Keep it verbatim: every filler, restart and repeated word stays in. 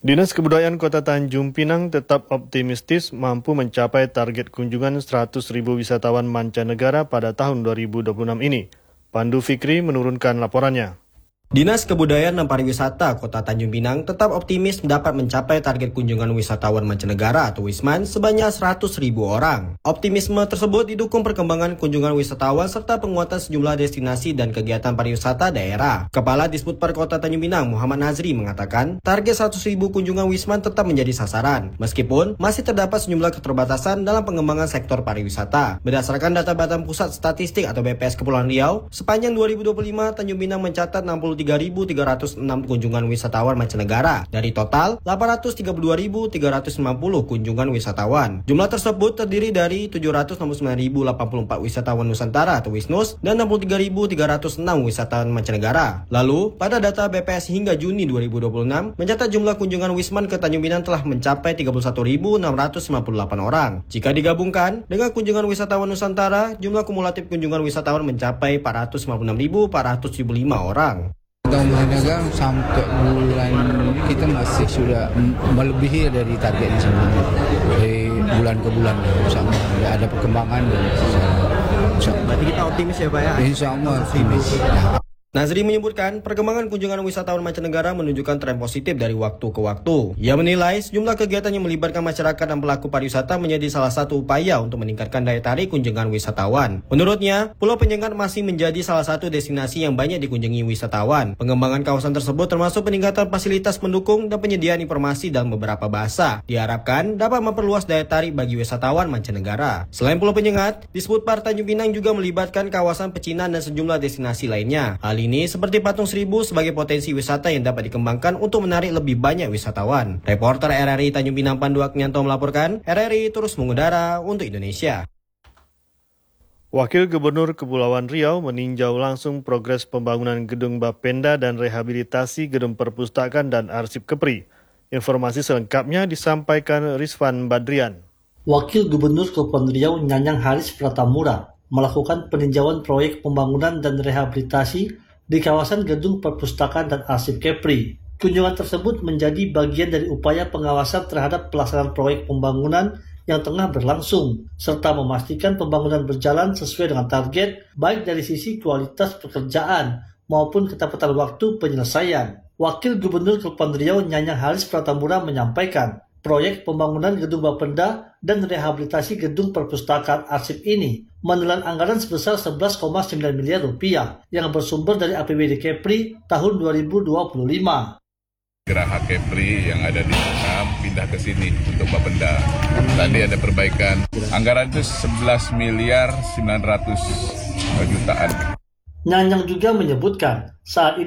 Dinas Kebudayaan Kota Tanjung Pinang tetap optimistis mampu mencapai target kunjungan seratus ribu wisatawan mancanegara pada tahun dua ribu dua puluh enam ini. Pandu Fikri menurunkan laporannya. Dinas Kebudayaan dan Pariwisata Kota Tanjung Pinang tetap optimis dapat mencapai target kunjungan wisatawan mancanegara atau Wisman sebanyak seratus ribu orang. Optimisme tersebut didukung perkembangan kunjungan wisatawan serta penguatan sejumlah destinasi dan kegiatan pariwisata daerah. Kepala Disputper Kota Tanjung Pinang Muhammad Nazri mengatakan target seratus ribu kunjungan Wisman tetap menjadi sasaran, meskipun masih terdapat sejumlah keterbatasan dalam pengembangan sektor pariwisata. Berdasarkan data Badan Pusat Statistik atau B P S Kepulauan Riau, sepanjang dua ribu dua puluh lima Tanjung Pinang mencatat enam puluh tiga ribu tiga ratus enam kunjungan wisatawan mancanegara dari total delapan ratus tiga puluh dua ribu tiga ratus sembilan puluh kunjungan wisatawan. Jumlah tersebut terdiri dari tujuh ratus enam puluh sembilan ribu delapan puluh empat wisatawan Nusantara atau Wisnus dan enam puluh tiga ribu tiga ratus enam wisatawan mancanegara. Lalu, pada data B P S hingga Juni dua ribu dua puluh enam, mencatat jumlah kunjungan Wisman ke Tanjung Pinang telah mencapai tiga puluh satu ribu enam ratus sembilan puluh delapan orang. Jika digabungkan dengan kunjungan wisatawan Nusantara, jumlah kumulatif kunjungan wisatawan mencapai empat ratus sembilan puluh enam ribu empat ratus tujuh puluh lima orang. Mudah-mudahan sampai bulan ini kita masih sudah melebihi dari target ini sebelumnya. Dari bulan ke bulan sama ada perkembangan dan insya Allah. Berarti kita optimis ya Pak ya? Insya Allah optimis. Ya. Nazri menyebutkan perkembangan kunjungan wisatawan mancanegara menunjukkan tren positif dari waktu ke waktu. Ia menilai sejumlah kegiatan yang melibatkan masyarakat dan pelaku pariwisata menjadi salah satu upaya untuk meningkatkan daya tarik kunjungan wisatawan. Menurutnya, Pulau Penyengat masih menjadi salah satu destinasi yang banyak dikunjungi wisatawan. Pengembangan kawasan tersebut termasuk peningkatan fasilitas pendukung dan penyediaan informasi dalam beberapa bahasa. Diharapkan dapat memperluas daya tarik bagi wisatawan mancanegara. Selain Pulau Penyengat, Disputper Tanjung Pinang juga melibatkan kawasan pecinan dan sejumlah destinasi lainnya. Hal ini seperti Patung Seribu sebagai potensi wisata yang dapat dikembangkan untuk menarik lebih banyak wisatawan. Reporter R R I Tanjung Pinang Pandu Aknyanto melaporkan, R R I terus mengudara untuk Indonesia. Wakil Gubernur Kepulauan Riau meninjau langsung progres pembangunan gedung Bapenda dan rehabilitasi gedung perpustakaan dan arsip Kepri. Informasi selengkapnya disampaikan Rizwan Badrian. Wakil Gubernur Kepulauan Riau Nyanyang Haris Pratamura melakukan peninjauan proyek pembangunan dan rehabilitasi di kawasan gedung perpustakaan dan arsip Kepri. Kunjungan tersebut menjadi bagian dari upaya pengawasan terhadap pelaksanaan proyek pembangunan yang tengah berlangsung, serta memastikan pembangunan berjalan sesuai dengan target, baik dari sisi kualitas pekerjaan maupun ketepatan waktu penyelesaian. Wakil Gubernur Kepulauan Riau Nyanyang Haris Pratamura menyampaikan, proyek pembangunan gedung Bapenda dan rehabilitasi gedung perpustakaan arsip ini menelan anggaran sebesar sebelas koma sembilan miliar rupiah yang bersumber dari A P B D Kepri tahun dua ribu dua puluh lima. Geraha Kepri yang ada di sana pindah ke sini untuk Bapenda. Tadi ada perbaikan. Anggaran itu sebelas miliar sembilan ratus jutaan. Nyanyang juga menyebutkan saat ini